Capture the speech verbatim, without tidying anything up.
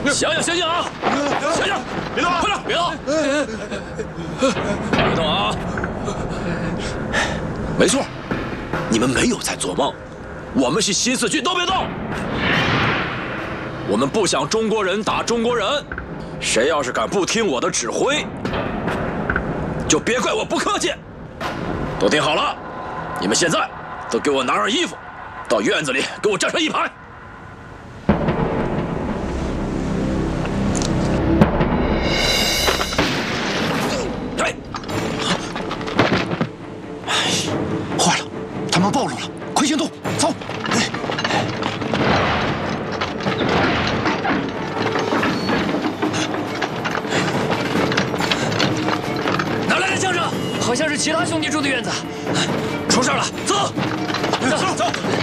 想想，醒醒啊！醒醒，别动，快点，别动，别动啊！没错，你们没有在做梦，我们是新四军，都别动。我们不想中国人打中国人，谁要是敢不听我的指挥，就别怪我不客气。都听好了，你们现在都给我拿上衣服，到院子里给我站成一排。 坏了，他们暴露了，快行动，走！ 哪来的枪声？好像是其他兄弟住的院子。出事了，走！走走走！